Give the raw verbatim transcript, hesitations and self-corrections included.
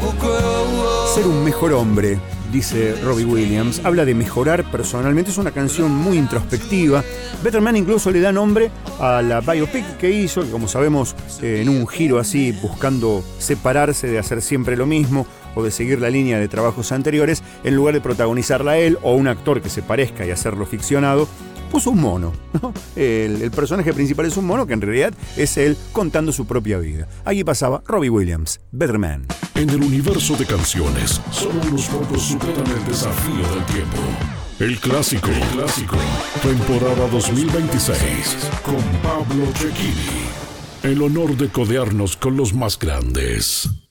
Ser un mejor hombre, dice Robbie Williams, habla de mejorar personalmente, es una canción muy introspectiva. Better Man incluso le da nombre a la biopic que hizo, que como sabemos, eh, en un giro así, buscando separarse de hacer siempre lo mismo o de seguir la línea de trabajos anteriores, en lugar de protagonizarla a él o un actor que se parezca y hacerlo ficcionado, puso un mono, ¿no? El, el personaje principal es un mono que en realidad es él contando su propia vida. Aquí pasaba Robbie Williams, Better Man. En el universo de canciones, solo unos pocos superan el desafío del tiempo. El clásico, el clásico, temporada dos mil veintiséis, con Pablo Cecchini. El honor de codearnos con los más grandes.